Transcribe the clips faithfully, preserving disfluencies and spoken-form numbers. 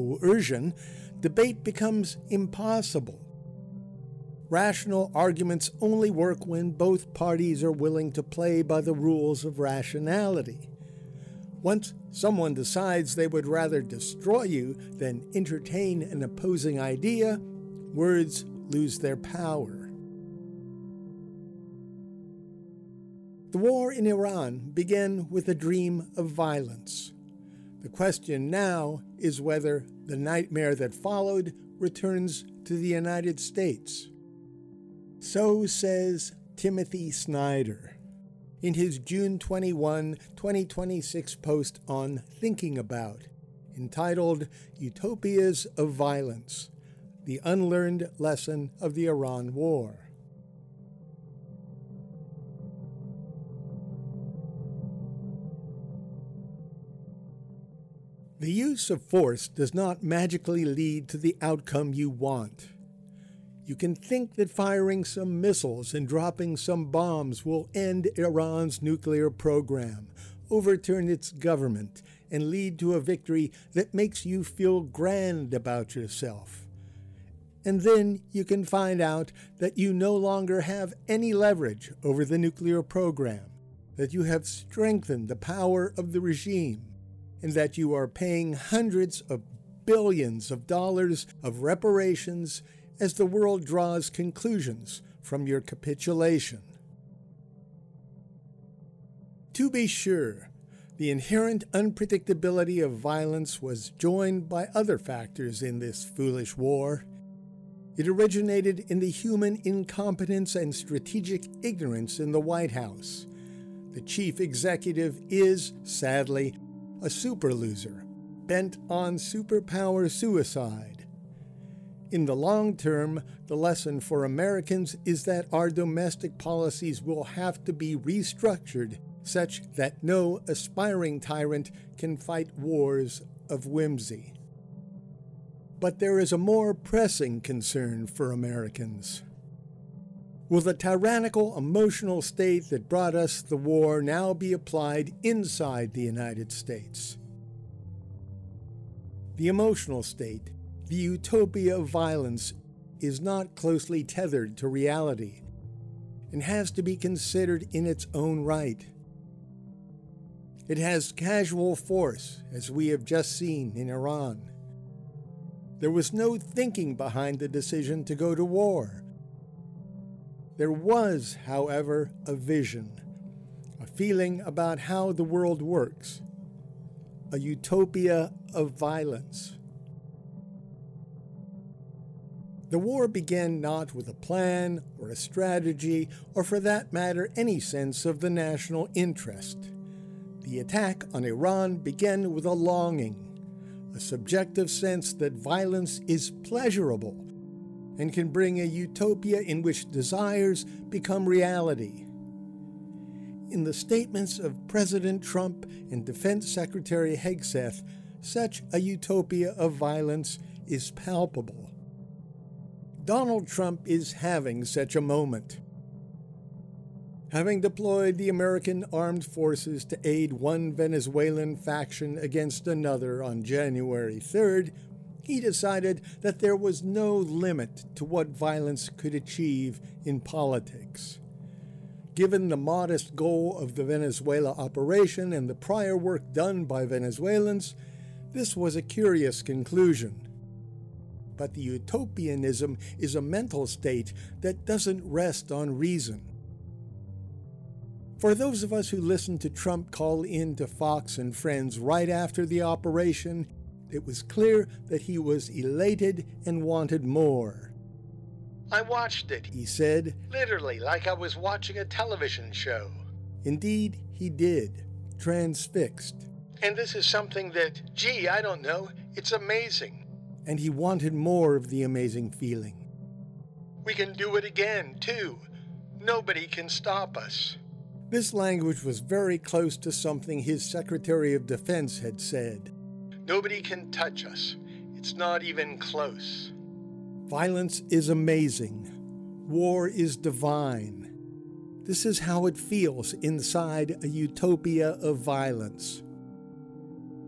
coercion, debate becomes impossible. Rational arguments only work when both parties are willing to play by the rules of rationality. Once someone decides they would rather destroy you than entertain an opposing idea, words lose their power. The war in Iran began with a dream of violence. The question now is whether the nightmare that followed returns to the United States. So says Timothy Snyder in his June twenty-first, twenty twenty-six post on Thinking About, entitled Utopias of Violence, the Unlearned Lesson of the Iran War. The use of force does not magically lead to the outcome you want. You can think that firing some missiles and dropping some bombs will end Iran's nuclear program, overturn its government, and lead to a victory that makes you feel grand about yourself. And then you can find out that you no longer have any leverage over the nuclear program, that you have strengthened the power of the regime, and that you are paying hundreds of billions of dollars of reparations as the world draws conclusions from your capitulation. To be sure, the inherent unpredictability of violence was joined by other factors in this foolish war. It originated in the human incompetence and strategic ignorance in the White House. The chief executive is, sadly, a super loser, bent on superpower suicide. In the long term, the lesson for Americans is that our domestic policies will have to be restructured such that no aspiring tyrant can fight wars of whimsy. But there is a more pressing concern for Americans. Will the tyrannical emotional state that brought us the war now be applied inside the United States? The emotional state, the utopia of violence, is not closely tethered to reality and has to be considered in its own right. It has casual force, as we have just seen in Iran. There was no thinking behind the decision to go to war. There was, however, a vision, a feeling about how the world works, a utopia of violence. The war began not with a plan or a strategy, or for that matter, any sense of the national interest. The attack on Iran began with a longing, a subjective sense that violence is pleasurable and can bring a utopia in which desires become reality. In the statements of President Trump and Defense Secretary Hegseth, such a utopia of violence is palpable. Donald Trump is having such a moment. Having deployed the American armed forces to aid one Venezuelan faction against another on January third, he decided that there was no limit to what violence could achieve in politics. Given the modest goal of the Venezuela operation and the prior work done by Venezuelans, this was a curious conclusion. But the utopianism is a mental state that doesn't rest on reason. For those of us who listened to Trump call in to Fox and Friends right after the operation, it was clear that he was elated and wanted more. "I watched it," he said, "literally like I was watching a television show." Indeed, he did, transfixed. "And this is something that, gee, I don't know, it's amazing." And he wanted more of the amazing feeling. "We can do it again, too. Nobody can stop us." This language was very close to something his Secretary of Defense had said. "Nobody can touch us. It's not even close." Violence is amazing. War is divine. This is how it feels inside a utopia of violence.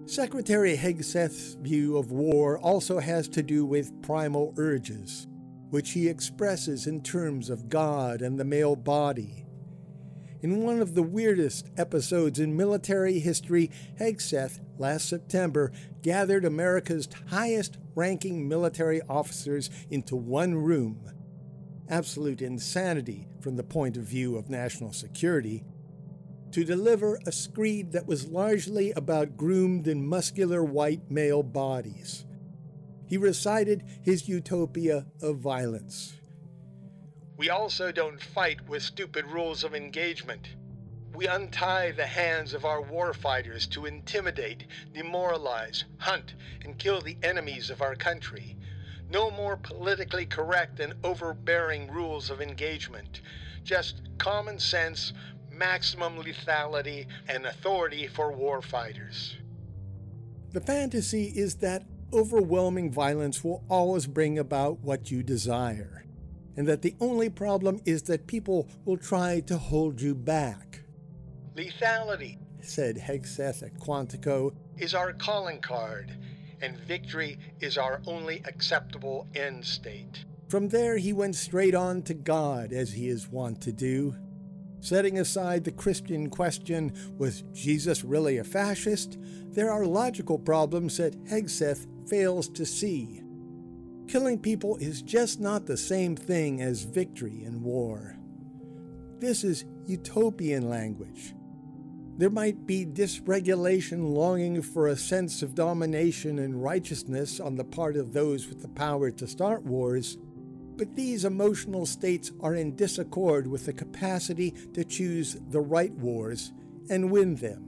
Secretary Hegseth's view of war also has to do with primal urges, which he expresses in terms of God and the male body. In one of the weirdest episodes in military history, Hegseth, last September, gathered America's highest-ranking military officers into one room. Absolute insanity from the point of view of national security, to deliver a screed that was largely about groomed and muscular white male bodies. He recited his utopia of violence. We also don't fight with stupid rules of engagement. We untie the hands of our warfighters to intimidate, demoralize, hunt, and kill the enemies of our country. No more politically correct and overbearing rules of engagement. Just common sense, maximum lethality, and authority for warfighters. The fantasy is that overwhelming violence will always bring about what you desire, and that the only problem is that people will try to hold you back. Lethality, said Hegseth at Quantico, is our calling card, and victory is our only acceptable end state. From there he went straight on to God, as he is wont to do. Setting aside the Christian question, was Jesus really a fascist? There are logical problems that Hegseth fails to see. Killing people is just not the same thing as victory in war. This is utopian language. There might be dysregulation longing for a sense of domination and righteousness on the part of those with the power to start wars, but these emotional states are in disaccord with the capacity to choose the right wars and win them.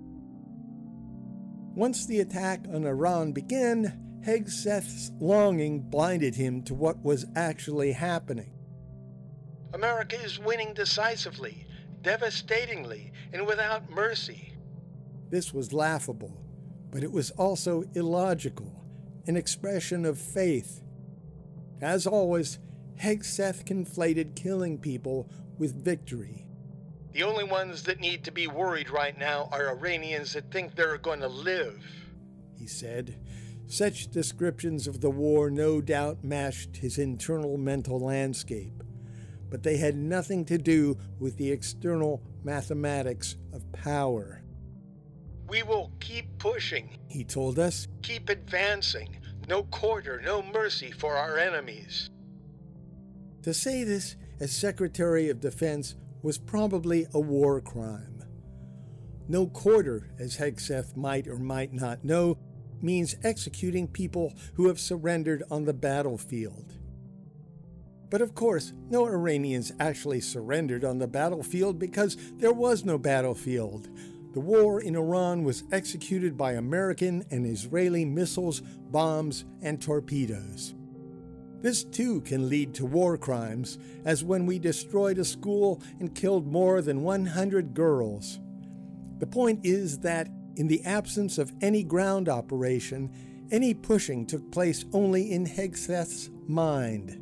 Once the attack on Iran began, Hegseth's longing blinded him to what was actually happening. America is winning decisively, devastatingly, and without mercy. This was laughable, but it was also illogical, an expression of faith. As always, Hegseth conflated killing people with victory. The only ones that need to be worried right now are Iranians that think they're going to live, he said. Such descriptions of the war no doubt matched his internal mental landscape, but they had nothing to do with the external mathematics of power. We will keep pushing, he told us. Keep advancing. No quarter, no mercy for our enemies. To say this as Secretary of Defense was probably a war crime. No quarter, as Hegseth might or might not know, means executing people who have surrendered on the battlefield. But of course, no Iranians actually surrendered on the battlefield because there was no battlefield. The war in Iran was executed by American and Israeli missiles, bombs, and torpedoes. This too can lead to war crimes, as when we destroyed a school and killed more than one hundred girls. The point is that, in the absence of any ground operation, any pushing took place only in Hegseth's mind.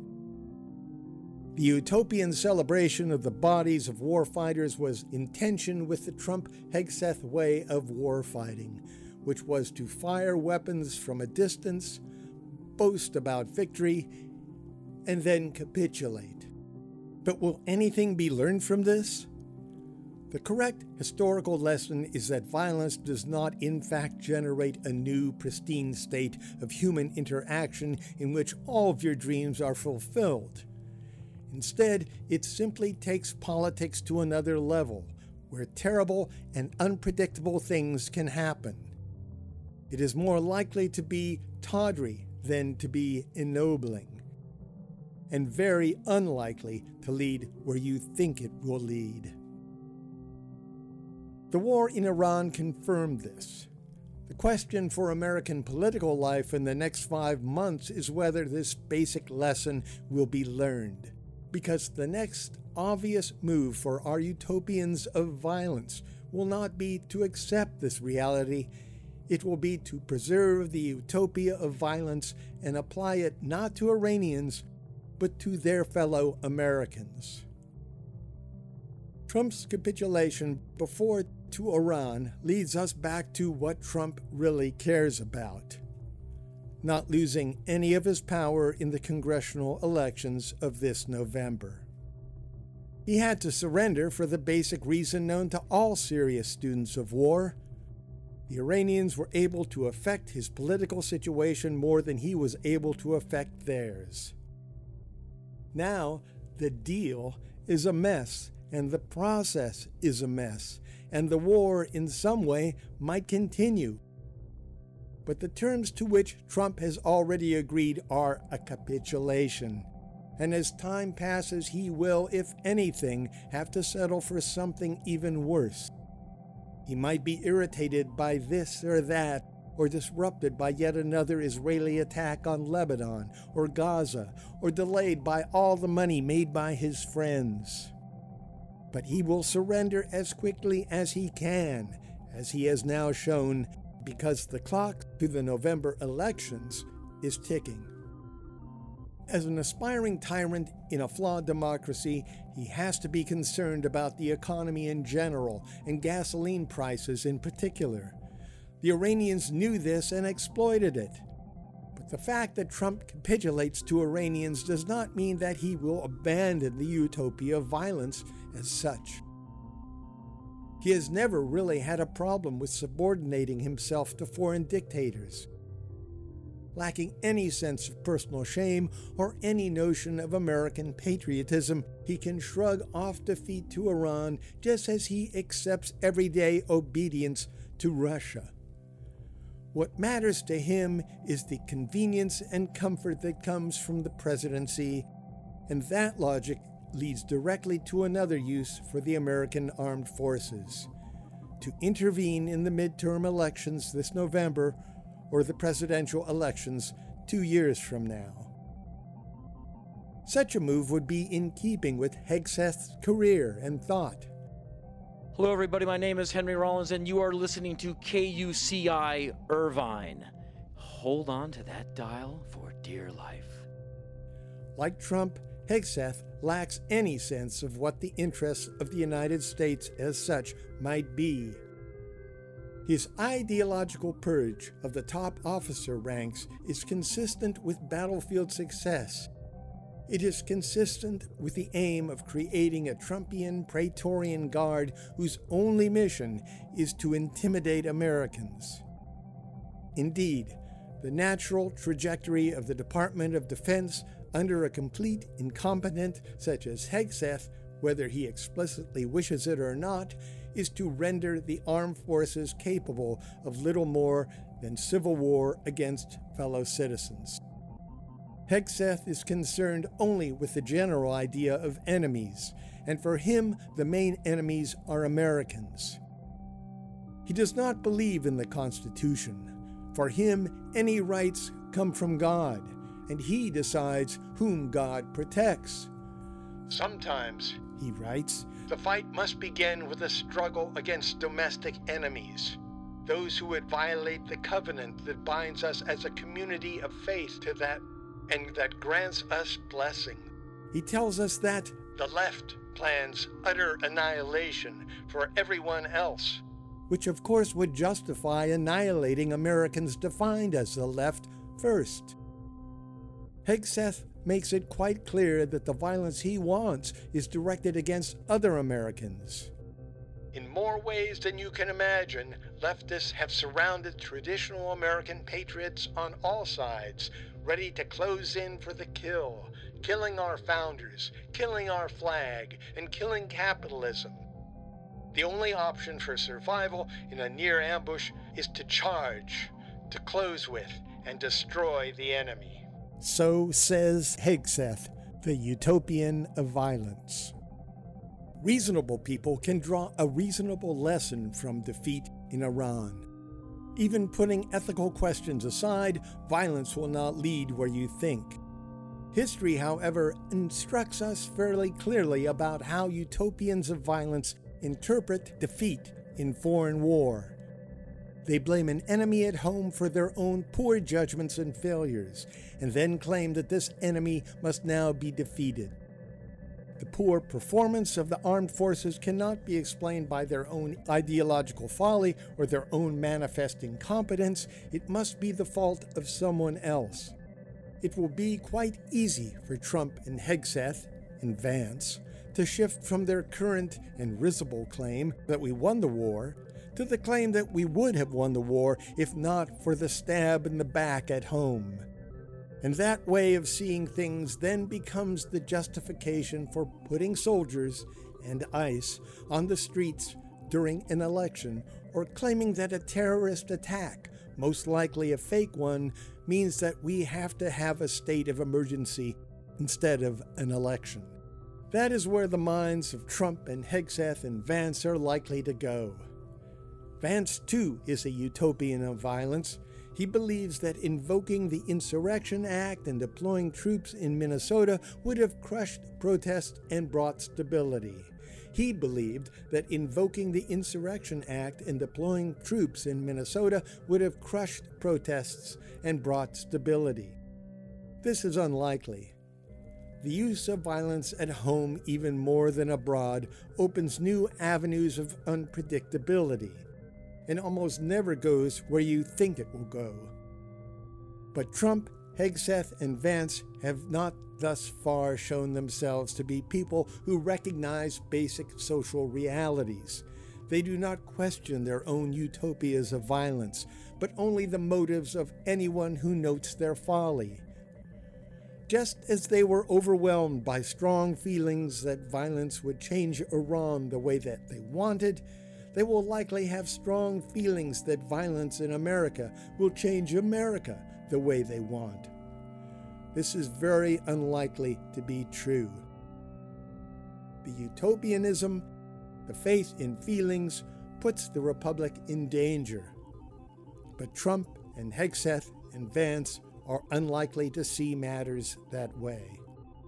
The utopian celebration of the bodies of warfighters was in tension with the Trump-Hegseth way of warfighting, which was to fire weapons from a distance, boast about victory, and then capitulate. But will anything be learned from this? The correct historical lesson is that violence does not in fact generate a new, pristine state of human interaction in which all of your dreams are fulfilled. Instead, it simply takes politics to another level, where terrible and unpredictable things can happen. It is more likely to be tawdry than to be ennobling, and very unlikely to lead where you think it will lead. The war in Iran confirmed this. The question for American political life in the next five months is whether this basic lesson will be learned. Because the next obvious move for our utopians of violence will not be to accept this reality. It will be to preserve the utopia of violence and apply it not to Iranians, but to their fellow Americans. Trump's capitulation before to Iran leads us back to what Trump really cares about: not losing any of his power in the congressional elections of this November. He had to surrender for the basic reason known to all serious students of war. The Iranians were able to affect his political situation more than he was able to affect theirs. Now, the deal is a mess, and the process is a mess, and the war in some way might continue. But the terms to which Trump has already agreed are a capitulation, and as time passes he will, if anything, have to settle for something even worse. He might be irritated by this or that, or disrupted by yet another Israeli attack on Lebanon or Gaza, or delayed by all the money made by his friends. But he will surrender as quickly as he can, as he has now shown, because the clock to the November elections is ticking. As an aspiring tyrant in a flawed democracy, he has to be concerned about the economy in general and gasoline prices in particular. The Iranians knew this and exploited it. But the fact that Trump capitulates to Iranians does not mean that he will abandon the utopia of violence as such. He has never really had a problem with subordinating himself to foreign dictators. Lacking any sense of personal shame or any notion of American patriotism, he can shrug off defeat to Iran just as he accepts everyday obedience to Russia. What matters to him is the convenience and comfort that comes from the presidency, and that logic leads directly to another use for the American armed forces: to intervene in the midterm elections this November or the presidential elections two years from now. Such a move would be in keeping with Hegseth's career and thought. Hello, everybody. My name is Henry Rollins, and you are listening to K U C I Irvine. Hold on to that dial for dear life. Like Trump, Hegseth lacks any sense of what the interests of the United States as such might be. His ideological purge of the top officer ranks is consistent with battlefield success. It is consistent with the aim of creating a Trumpian Praetorian Guard whose only mission is to intimidate Americans. Indeed, the natural trajectory of the Department of Defense under a complete incompetent such as Hegseth, whether he explicitly wishes it or not, is to render the armed forces capable of little more than civil war against fellow citizens. Hegseth is concerned only with the general idea of enemies, and for him the main enemies are Americans. He does not believe in the Constitution. For him, any rights come from God, and he decides whom God protects. Sometimes, he writes, the fight must begin with a struggle against domestic enemies, those who would violate the covenant that binds us as a community of faith to that and that grants us blessing. He tells us that the left plans utter annihilation for everyone else, which of course would justify annihilating Americans defined as the left first. Hegseth makes it quite clear that the violence he wants is directed against other Americans. In more ways than you can imagine, leftists have surrounded traditional American patriots on all sides, ready to close in for the kill, killing our founders, killing our flag, and killing capitalism. The only option for survival in a near ambush is to charge, to close with, and destroy the enemy. So says Hegseth, the utopian of violence. Reasonable people can draw a reasonable lesson from defeat in Iran. Even putting ethical questions aside, violence will not lead where you think. History, however, instructs us fairly clearly about how utopians of violence interpret defeat in foreign war. They blame an enemy at home for their own poor judgments and failures, and then claim that this enemy must now be defeated. The poor performance of the armed forces cannot be explained by their own ideological folly or their own manifest incompetence. It must be the fault of someone else. It will be quite easy for Trump and Hegseth and Vance to shift from their current and risible claim that we won the war to the claim that we would have won the war if not for the stab in the back at home. And that way of seeing things then becomes the justification for putting soldiers and ICE on the streets during an election, or claiming that a terrorist attack, most likely a fake one, means that we have to have a state of emergency instead of an election. That is where the minds of Trump and Hegseth and Vance are likely to go. Vance, too, is a utopian of violence. He believes that invoking the Insurrection Act and deploying troops in Minnesota would have crushed protests and brought stability. He believed that invoking the Insurrection Act and deploying troops in Minnesota would have crushed protests and brought stability. This is unlikely. The use of violence at home, even more than abroad, opens new avenues of unpredictability, and almost never goes where you think it will go. But Trump, Hegseth, and Vance have not thus far shown themselves to be people who recognize basic social realities. They do not question their own utopias of violence, but only the motives of anyone who notes their folly. Just as they were overwhelmed by strong feelings that violence would change Iran the way that they wanted, they will likely have strong feelings that violence in America will change America the way they want. This is very unlikely to be true. The utopianism, the faith in feelings, puts the Republic in danger. But Trump and Hegseth and Vance are unlikely to see matters that way.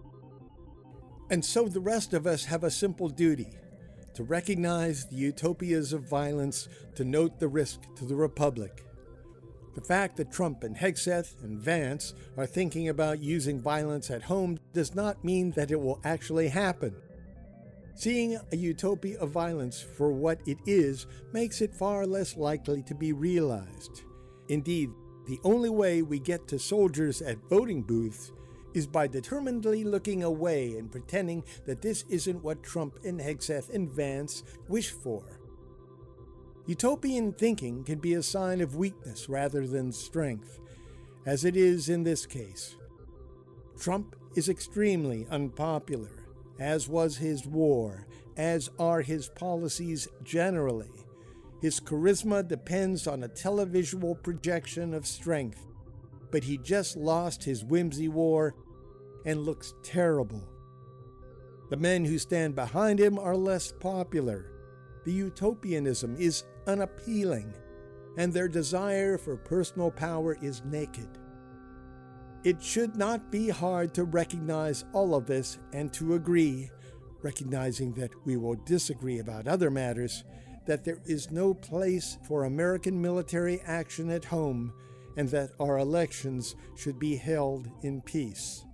And so the rest of us have a simple duty: to recognize the utopias of violence, to note the risk to the Republic. The fact that Trump and Hegseth and Vance are thinking about using violence at home does not mean that it will actually happen. Seeing a utopia of violence for what it is makes it far less likely to be realized. Indeed, the only way we get to soldiers at voting booths is by determinedly looking away and pretending that this isn't what Trump and Hegseth and Vance wish for. Utopian thinking can be a sign of weakness rather than strength, as it is in this case. Trump is extremely unpopular, as was his war, as are his policies generally. His charisma depends on a televisual projection of strength, but he just lost his whimsy war and looks terrible. The men who stand behind him are less popular. The utopianism is unappealing, and their desire for personal power is naked. It should not be hard to recognize all of this and to agree, recognizing that we will disagree about other matters, that there is no place for American military action at home, and that our elections should be held in peace.